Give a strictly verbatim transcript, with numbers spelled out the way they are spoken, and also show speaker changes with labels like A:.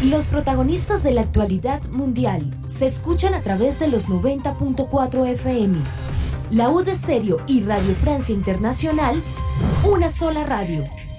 A: Los protagonistas de la actualidad mundial se escuchan a través de los noventa punto cuatro F M. La U de Stereo y Radio Francia Internacional, una sola radio.